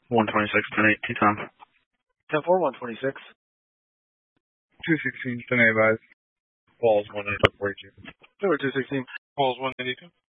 126, 10-8, T-Tom. 10-4, 126. 216, 10-8, advise. Balls 192. 216. Balls 192.